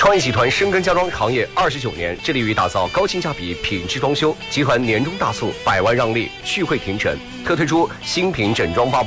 创意集团深耕家装行业29年，致力于打造高性价比品质装修。集团年终大促，100万让利，钜惠庭城，特推出新品整装发布。